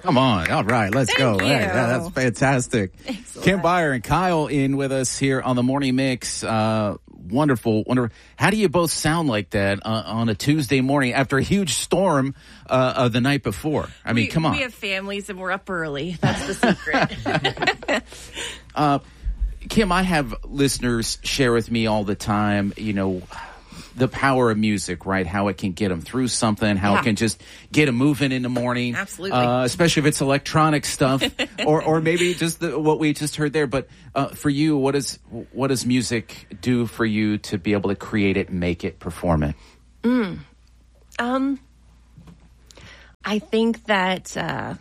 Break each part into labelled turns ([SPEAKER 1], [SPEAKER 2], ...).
[SPEAKER 1] Come on. All right. Let's go.
[SPEAKER 2] Thank you.
[SPEAKER 1] Yeah, that's fantastic.
[SPEAKER 2] Thanks a
[SPEAKER 1] Kim
[SPEAKER 2] lot.
[SPEAKER 1] Beyer and Kyle in with us here on the Morning Mix. Wonderful. How do you both sound like that on a Tuesday morning after a huge storm the night before? I mean, come on.
[SPEAKER 2] We have families and we're up early. That's the secret.
[SPEAKER 1] Kim, I have listeners share with me all the time, the power of music, right? How it can get them through something, how it can just get them moving in the morning.
[SPEAKER 2] Absolutely.
[SPEAKER 1] Especially if it's electronic stuff or maybe just what we just heard there. But for you, what does music do for you to be able to create it, make it, perform it?
[SPEAKER 2] I think that,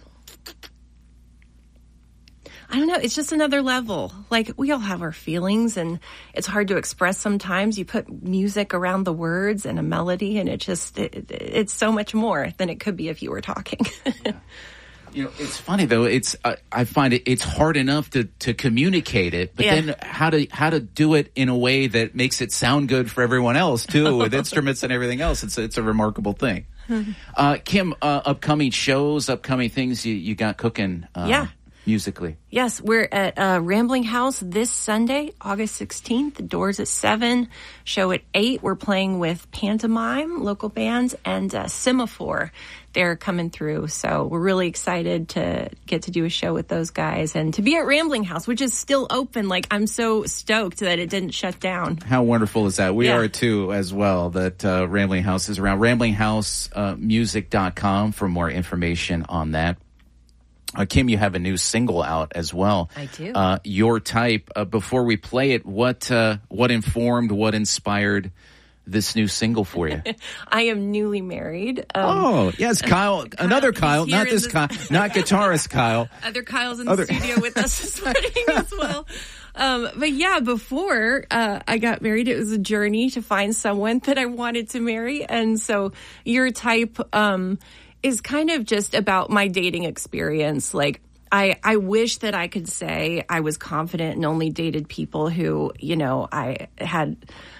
[SPEAKER 2] I don't know. It's just another level. Like, we all have our feelings and it's hard to express sometimes. You put music around the words and a melody and it's so much more than it could be if you were talking.
[SPEAKER 1] It's funny though. I find it's hard enough to communicate it, but then how to do it in a way that makes it sound good for everyone else too, with instruments and everything else. It's a remarkable thing. Kim, upcoming shows, upcoming things you got cooking. Musically.
[SPEAKER 2] Yes, we're at Rambling House this Sunday, August 16th. Doors at 7, show at 8. We're playing with Pantomime, local bands, and Semaphore. They're coming through. So we're really excited to get to do a show with those guys and to be at Rambling House, which is still open. Like, I'm so stoked that it didn't shut down.
[SPEAKER 1] How wonderful is that? We are too as well, that Rambling House is around. RamblingHousemusic.com for more information on that. Kim, you have a new single out as well.
[SPEAKER 2] I do.
[SPEAKER 1] Your Type. Before we play it, what informed, what inspired this new single for you?
[SPEAKER 2] I am newly married.
[SPEAKER 1] Yes, Kyle. Another Kyle, not this Kyle, not guitarist Kyle.
[SPEAKER 2] Other Kyle's in the studio with us this morning as well. But yeah, before I got married, it was a journey to find someone that I wanted to marry. And so Your Type is kind of just about my dating experience. Like, I wish that I could say I was confident and only dated people who, I had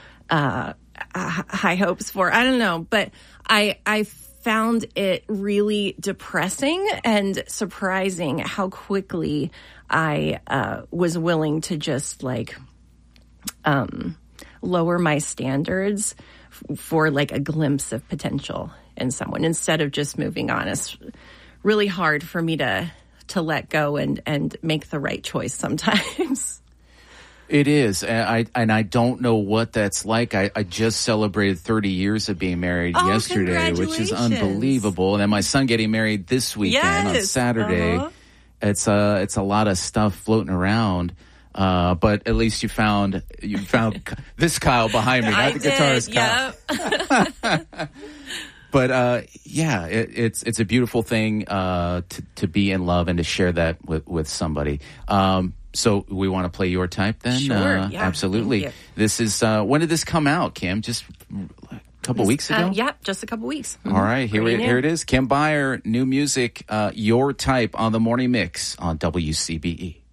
[SPEAKER 2] high hopes for. I don't know. But I found it really depressing and surprising how quickly I was willing to just lower my standards for like a glimpse of potential in someone instead of just moving on. It's really hard for me to let go and make the right choice sometimes.
[SPEAKER 1] It is. And I don't know what that's like. I just celebrated 30 years of being married yesterday, which is unbelievable. And then my son getting married this weekend on Saturday. It's a lot of stuff floating around. But at least you found this Kyle behind me, not the guitarist Kyle. But it's a beautiful thing to be in love and to share that with somebody. So we want to play Your Type then?
[SPEAKER 2] Sure,
[SPEAKER 1] absolutely. This is when did this come out, Kim? Just a couple weeks ago?
[SPEAKER 2] Just a couple weeks.
[SPEAKER 1] All right, here it is. Kim Beyer, new music, Your Type on the Morning Mix on WCBE.